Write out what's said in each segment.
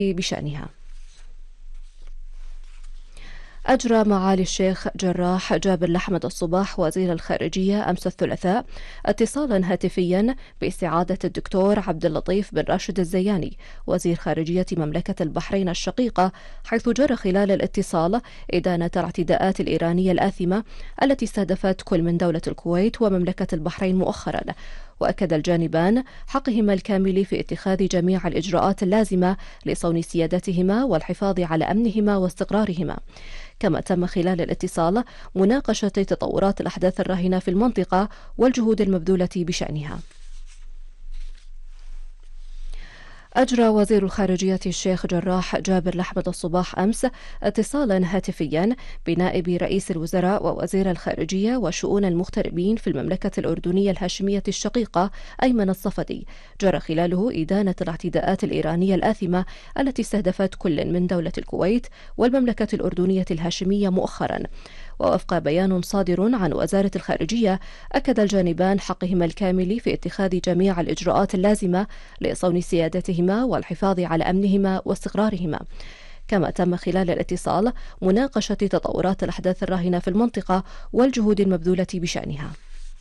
بشأنها. أجرى معالي الشيخ جراح جابر الأحمد الصباح وزير الخارجية أمس الثلاثاء اتصالا هاتفيا باستعادة الدكتور عبد اللطيف بن راشد الزياني وزير خارجية مملكة البحرين الشقيقة، حيث جرى خلال الاتصال إدانة الاعتداءات الإيرانية الآثمة التي استهدفت كل من دولة الكويت ومملكة البحرين مؤخرا. وأكد الجانبان حقهما الكامل في اتخاذ جميع الإجراءات اللازمة لصون سيادتهما والحفاظ على أمنهما واستقرارهما. كما تم خلال الاتصال مناقشة تطورات الأحداث الراهنة في المنطقة والجهود المبذولة بشأنها. أجرى وزير الخارجية الشيخ جراح جابر الأحمد الصباح أمس اتصالا هاتفيا بنائب رئيس الوزراء ووزير الخارجية وشؤون المغتربين في المملكة الأردنية الهاشمية الشقيقة أيمن الصفدي، جرى خلاله إدانة الاعتداءات الإيرانية الآثمة التي استهدفت كل من دولة الكويت والمملكة الأردنية الهاشمية مؤخرا. ووفق بيان صادر عن وزارة الخارجية، أكد الجانبان حقهما الكامل في اتخاذ جميع الإجراءات اللازمة لصون سيادتهما والحفاظ على أمنهما واستقرارهما. كما تم خلال الاتصال مناقشة تطورات الأحداث الراهنة في المنطقة والجهود المبذولة بشأنها.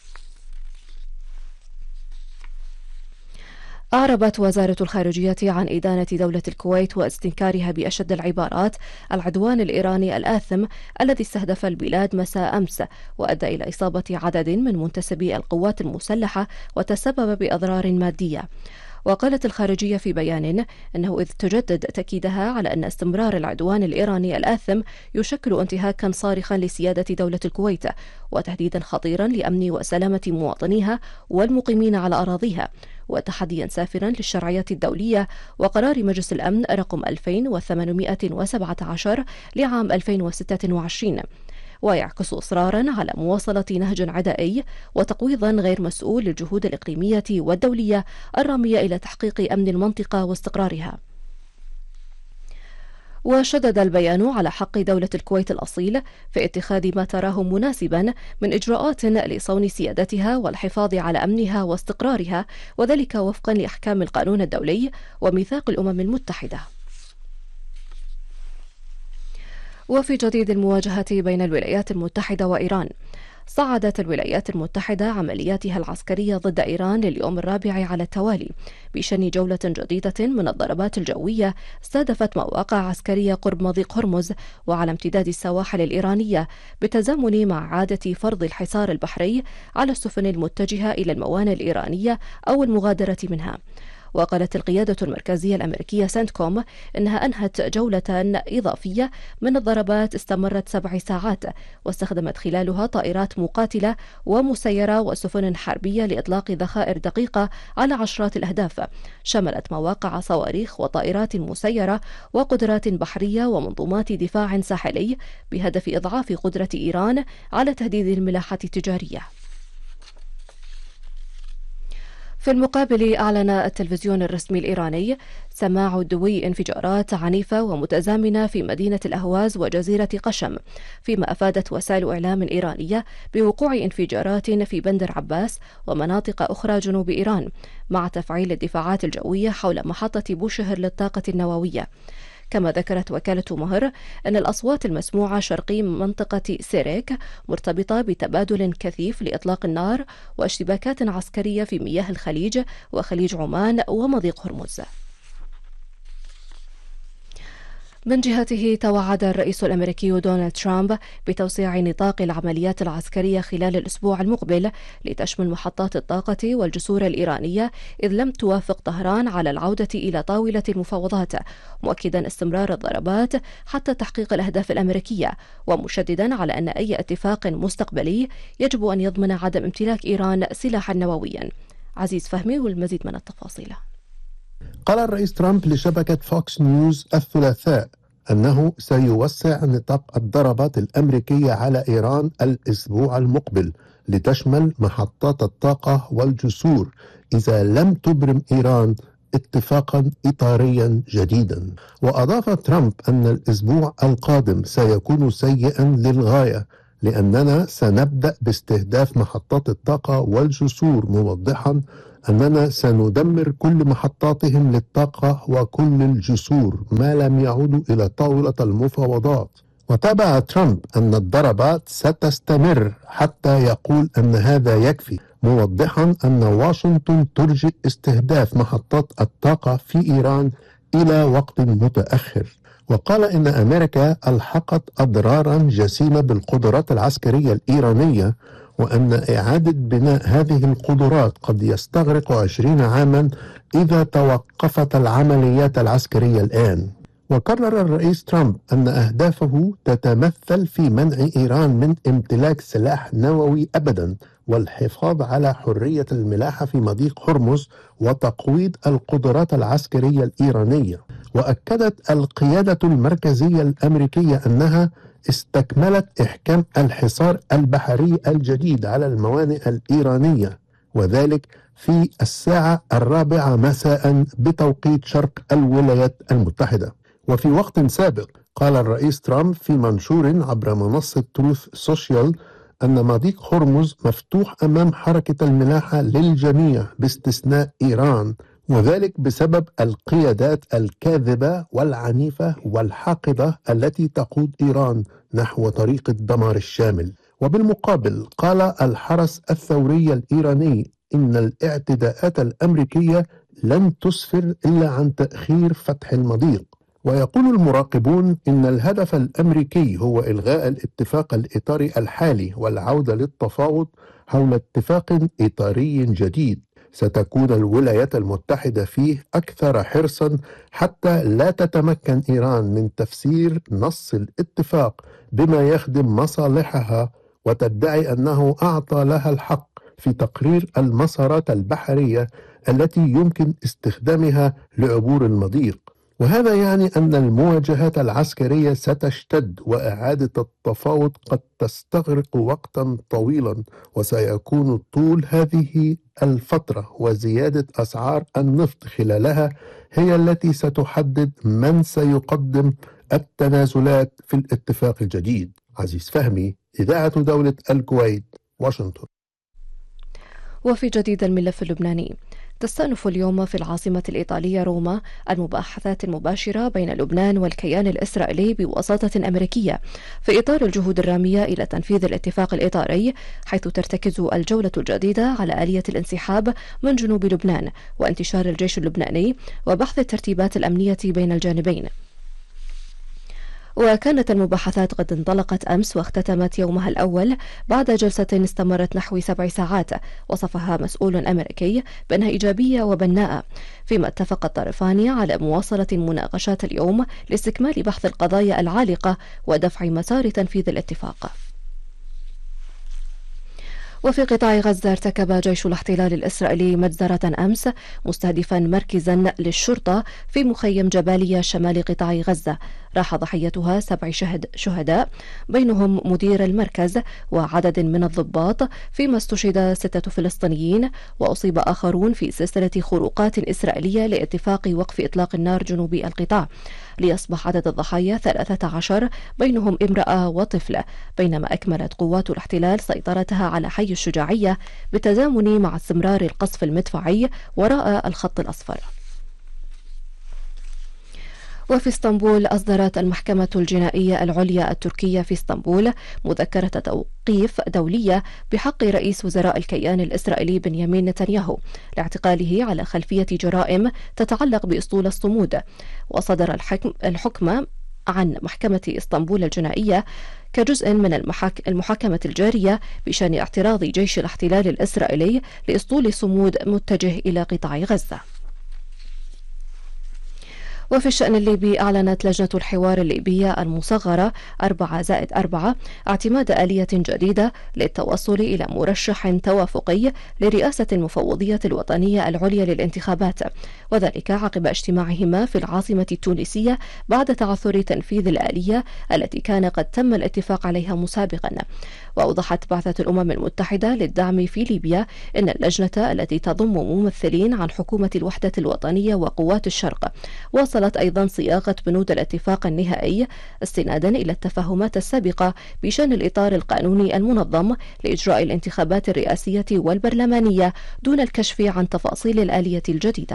أعربت وزارة الخارجية عن إدانة دولة الكويت واستنكارها بأشد العبارات العدوان الإيراني الآثم الذي استهدف البلاد مساء أمس وأدى إلى إصابة عدد من منتسبي القوات المسلحة وتسبب بأضرار مادية. وقالت الخارجية في بيان أنه إذ تجدد تأكيدها على أن استمرار العدوان الإيراني الآثم يشكل انتهاكا صارخا لسيادة دولة الكويت وتهديدا خطيرا لأمن وسلامة مواطنيها والمقيمين على أراضيها، وتحديا سافرا للشرعية الدولية وقرار مجلس الأمن رقم 2817 لعام 2026، ويعكس إصرارا على مواصلة نهج عدائي وتقويضا غير مسؤول للجهود الإقليمية والدولية الرامية إلى تحقيق أمن المنطقة واستقرارها. وشدد البيان على حق دولة الكويت الأصيل في اتخاذ ما تراه مناسبا من إجراءات لصون سيادتها والحفاظ على أمنها واستقرارها، وذلك وفقا لأحكام القانون الدولي وميثاق الأمم المتحدة. وفي جديد المواجهة بين الولايات المتحدة وإيران، صعدت الولايات المتحدة عملياتها العسكرية ضد إيران لليوم الرابع على التوالي بشن جولة جديدة من الضربات الجوية استهدفت مواقع عسكرية قرب مضيق هرمز وعلى امتداد السواحل الإيرانية، بالتزامن مع إعادة فرض الحصار البحري على السفن المتجهة إلى الموانئ الإيرانية أو المغادرة منها. وقالت القيادة المركزية الأمريكية سنتكوم إنها أنهت جولة إضافية من الضربات استمرت 7 ساعات، واستخدمت خلالها طائرات مقاتلة ومسيرة وسفن حربية لإطلاق ذخائر دقيقة على عشرات الأهداف، شملت مواقع صواريخ وطائرات مسيرة وقدرات بحرية ومنظومات دفاع ساحلي بهدف إضعاف قدرة إيران على تهديد الملاحة التجارية. في المقابل، أعلن التلفزيون الرسمي الإيراني سماع دوي انفجارات عنيفة ومتزامنة في مدينة الأهواز وجزيرة قشم، فيما أفادت وسائل إعلام إيرانية بوقوع انفجارات في بندر عباس ومناطق أخرى جنوب إيران، مع تفعيل الدفاعات الجوية حول محطة بوشهر للطاقة النووية. كما ذكرت وكالة مهر أن الأصوات المسموعة شرقي منطقة سيريك مرتبطة بتبادل كثيف لإطلاق النار واشتباكات عسكرية في مياه الخليج وخليج عمان ومضيق هرمز. من جهته، توعد الرئيس الأمريكي دونالد ترامب بتوسيع نطاق العمليات العسكرية خلال الأسبوع المقبل لتشمل محطات الطاقة والجسور الإيرانية، إذ لم توافق طهران على العودة إلى طاولة المفاوضات، مؤكدا استمرار الضربات حتى تحقيق الأهداف الأمريكية، ومشددا على أن أي اتفاق مستقبلي يجب أن يضمن عدم امتلاك إيران سلاحا نوويا. عزيز فهمي والمزيد من التفاصيل. قال الرئيس ترامب لشبكة فوكس نيوز الثلاثاء أنه سيوسع نطاق الضربات الأمريكية على إيران الأسبوع المقبل لتشمل محطات الطاقة والجسور إذا لم تبرم إيران اتفاقا إطاريا جديدا. وأضاف ترامب أن الأسبوع القادم سيكون سيئا للغاية لأننا سنبدأ باستهداف محطات الطاقة والجسور، موضحا أننا سندمر كل محطاتهم للطاقة وكل الجسور ما لم يعودوا إلى طاولة المفاوضات. وتابع ترامب أن الضربات ستستمر حتى يقول أن هذا يكفي، موضحا أن واشنطن ترجئ استهداف محطات الطاقة في إيران إلى وقت متأخر. وقال إن أمريكا ألحقت أضرارا جسيمة بالقدرات العسكرية الإيرانية، وأن إعادة بناء هذه القدرات قد يستغرق 20 عاما إذا توقفت العمليات العسكرية الآن. وكرر الرئيس ترامب أن أهدافه تتمثل في منع إيران من امتلاك سلاح نووي أبدا، والحفاظ على حرية الملاحة في مضيق هرمز، وتقويض القدرات العسكرية الإيرانية. وأكدت القيادة المركزية الأمريكية أنها استكملت إحكام الحصار البحري الجديد على الموانئ الإيرانية، وذلك في 4:00 مساء بتوقيت شرق الولايات المتحدة. وفي وقت سابق قال الرئيس ترامب في منشور عبر منصة تروث سوشيال أن مضيق هرمز مفتوح أمام حركة الملاحة للجميع باستثناء إيران، وذلك بسبب القيادات الكاذبة والعنيفة والحاقدة التي تقود إيران نحو طريق الدمار الشامل. وبالمقابل قال الحرس الثوري الإيراني إن الاعتداءات الأمريكية لن تسفر إلا عن تأخير فتح المضيق. ويقول المراقبون إن الهدف الأمريكي هو إلغاء الاتفاق الإطاري الحالي والعودة للتفاوض حول اتفاق إطاري جديد ستكون الولايات المتحدة فيه أكثر حرصا حتى لا تتمكن إيران من تفسير نص الاتفاق بما يخدم مصالحها وتدعي أنه أعطى لها الحق في تقرير المسارات البحرية التي يمكن استخدامها لعبور المضيق. وهذا يعني أن المواجهات العسكرية ستشتد، وإعادة التفاوض قد تستغرق وقتا طويلا، وسيكون طول هذه الفترة وزيادة أسعار النفط خلالها هي التي ستحدد من سيقدم التنازلات في الاتفاق الجديد. عزيز فهمي، إذاعة دولة الكويت، واشنطن. وفي جديد الملف اللبناني، تستأنف اليوم في العاصمة الإيطالية روما المباحثات المباشرة بين لبنان والكيان الإسرائيلي بوساطة أمريكية في إطار الجهود الرامية إلى تنفيذ الاتفاق الإطاري، حيث ترتكز الجولة الجديدة على آلية الانسحاب من جنوب لبنان وانتشار الجيش اللبناني وبحث الترتيبات الأمنية بين الجانبين. وكانت المباحثات قد انطلقت أمس واختتمت يومها الأول بعد جلسة استمرت نحو 7 ساعات وصفها مسؤول أمريكي بأنها إيجابية وبناءة، فيما اتفق الطرفان على مواصلة المناقشات اليوم لاستكمال بحث القضايا العالقة ودفع مسار تنفيذ الاتفاق. وفي قطاع غزة ارتكب جيش الاحتلال الإسرائيلي مجزرة أمس مستهدفا مركزا للشرطة في مخيم جباليا شمال قطاع غزة، راح ضحيتها 7 شهداء بينهم مدير المركز وعدد من الضباط، فيما استشهد 6 فلسطينيين وأصيب آخرون في سلسلة خروقات إسرائيلية لاتفاق وقف إطلاق النار جنوب القطاع، ليصبح عدد الضحايا 13 بينهم امرأة وطفل، بينما أكملت قوات الاحتلال سيطرتها على حي الشجاعية بالتزامن مع استمرار القصف المدفعي وراء الخط الأصفر. وفي اسطنبول أصدرت المحكمة الجنائية العليا التركية في اسطنبول مذكرة توقيف دولية بحق رئيس وزراء الكيان الإسرائيلي بنيامين نتنياهو لاعتقاله على خلفية جرائم تتعلق بأسطول الصمود. وصدر الحكم عن محكمة اسطنبول الجنائية كجزء من المحاكمة الجارية بشأن اعتراض جيش الاحتلال الإسرائيلي لأسطول صمود متجه إلى قطاع غزة. وفي الشأن الليبي أعلنت لجنة الحوار الليبية المصغرة 4+4 اعتماد آلية جديدة للتوصل إلى مرشح توافقي لرئاسة المفوضية الوطنية العليا للانتخابات، وذلك عقب اجتماعهما في العاصمة التونسية بعد تعثر تنفيذ الآلية التي كان قد تم الاتفاق عليها مسابقا. وأوضحت بعثة الأمم المتحدة للدعم في ليبيا أن اللجنة التي تضم ممثلين عن حكومة الوحدة الوطنية وقوات الشرق وصلت واصلت أيضا صياغة بنود الاتفاق النهائي استنادا إلى التفاهمات السابقة بشأن الإطار القانوني المنظم لإجراء الانتخابات الرئاسية والبرلمانية دون الكشف عن تفاصيل الآلية الجديدة.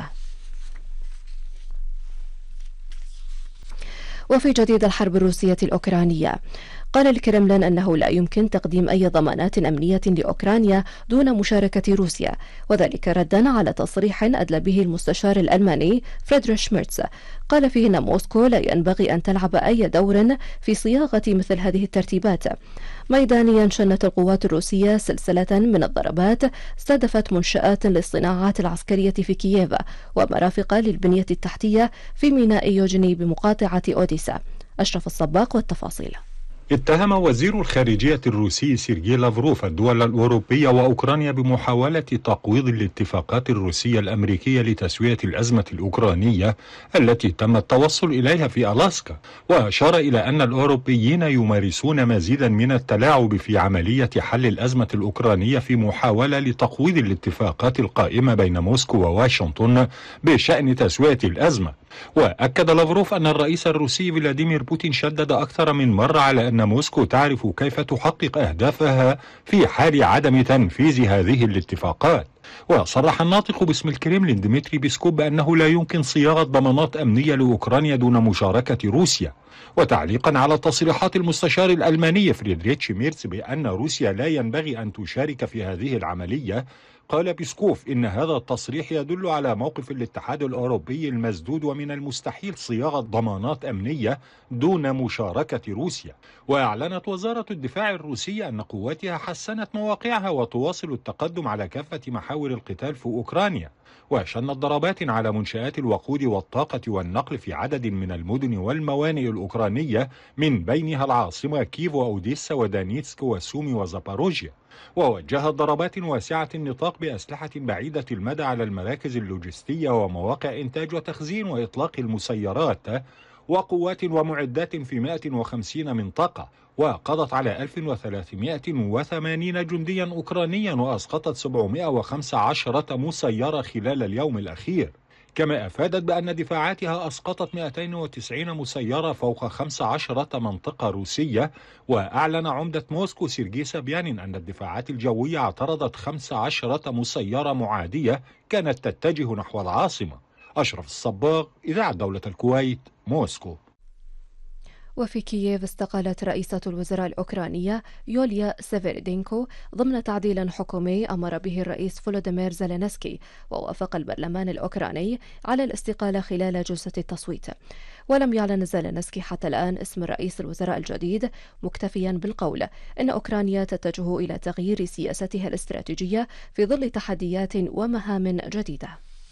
وفي جديد الحرب الروسية الأوكرانية، قال الكرملين أنه لا يمكن تقديم أي ضمانات أمنية لأوكرانيا دون مشاركة روسيا، وذلك ردا على تصريح أدلى به المستشار الألماني فريدريش ميرتز قال فيه أن موسكو لا ينبغي أن تلعب أي دور في صياغة مثل هذه الترتيبات. ميدانيا، شنت القوات الروسية سلسلة من الضربات استهدفت منشآت للصناعات العسكرية في كييف ومرافق للبنية التحتية في ميناء يوجني بمقاطعة أوديسا. أشرف الصباق والتفاصيل. اتهم وزير الخارجية الروسي سيرجي لافروف الدول الأوروبية وأوكرانيا بمحاولة تقويض الاتفاقات الروسية الأمريكية لتسوية الأزمة الأوكرانية التي تم التوصل إليها في ألاسكا، وأشار إلى أن الأوروبيين يمارسون مزيدا من التلاعب في عملية حل الأزمة الأوكرانية في محاولة لتقويض الاتفاقات القائمة بين موسكو وواشنطن بشأن تسوية الأزمة. وأكد لافروف أن الرئيس الروسي فلاديمير بوتين شدد أكثر من مرة على أن موسكو تعرف كيف تحقق أهدافها في حال عدم تنفيذ هذه الاتفاقات. وصرح الناطق باسم الكريملين ديمتري بيسكوف بأنه لا يمكن صياغة ضمانات أمنية لأوكرانيا دون مشاركة روسيا. وتعليقا على تصريحات المستشار الألماني فريدريتش ميرتز بأن روسيا لا ينبغي أن تشارك في هذه العملية، قال بيسكوف إن هذا التصريح يدل على موقف الاتحاد الأوروبي المسدود، ومن المستحيل صياغة ضمانات أمنية دون مشاركة روسيا. وأعلنت وزارة الدفاع الروسية أن قواتها حسنت مواقعها وتواصل التقدم على كافة محاور القتال في أوكرانيا، وشنت ضربات على منشآت الوقود والطاقة والنقل في عدد من المدن والموانئ الأوكرانية من بينها العاصمة كييف وأوديسا ودانيتسك وسومي وزاباروجيا. ووجهت ضربات واسعة النطاق بأسلحة بعيدة المدى على المراكز اللوجستية ومواقع إنتاج وتخزين وإطلاق المسيرات وقوات ومعدات في 150 منطقة، وقضت على 1380 جنديا أوكرانيا وأسقطت 715 مسيرة خلال اليوم الأخير. كما أفادت بأن دفاعاتها أسقطت 290 مسيرة فوق 15 منطقة روسية. وأعلن عمدة موسكو سيرجي سابيانين أن الدفاعات الجوية اعترضت 15 مسيرة معادية كانت تتجه نحو العاصمة. أشرف الصباغ، إذاعة دولة الكويت، موسكو. وفي كييف استقالت رئيسة الوزراء الأوكرانية يوليا سيفيردينكو ضمن تعديل حكومي أمر به الرئيس فولوديمير زيلينسكي، ووافق البرلمان الأوكراني على الاستقالة خلال جلسة التصويت. ولم يعلن زيلينسكي حتى الآن اسم رئيس الوزراء الجديد، مكتفيا بالقول إن أوكرانيا تتجه إلى تغيير سياستها الاستراتيجية في ظل تحديات ومهام جديدة.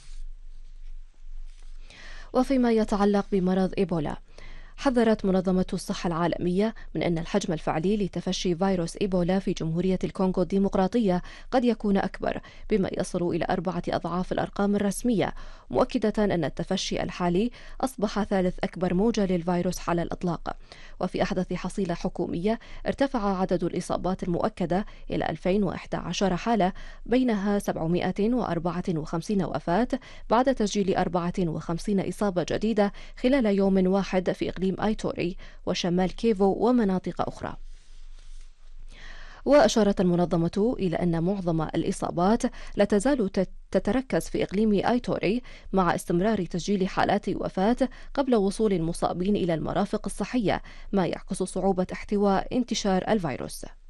وفيما يتعلق بمرض إيبولا، حذرت منظمة الصحة العالمية من أن الحجم الفعلي لتفشي فيروس إيبولا في جمهورية الكونغو الديمقراطية قد يكون أكبر، بما يصل إلى 4 أضعاف الأرقام الرسمية، مؤكدة أن التفشي الحالي أصبح ثالث أكبر موجة للفيروس على الإطلاق. وفي أحدث حصيلة حكومية ارتفع عدد الإصابات المؤكدة إلى 2011 حالة، بينها 754 وفاة بعد تسجيل 54 إصابة جديدة خلال يوم واحد في إقليم آيتوري وشمال كيفو ومناطق أخرى. وأشارت المنظمة إلى أن معظم الإصابات لا تزال تتركز في إقليم آيتوري، مع استمرار تسجيل حالات وفاة قبل وصول المصابين إلى المرافق الصحية، ما يعكس صعوبة احتواء انتشار الفيروس.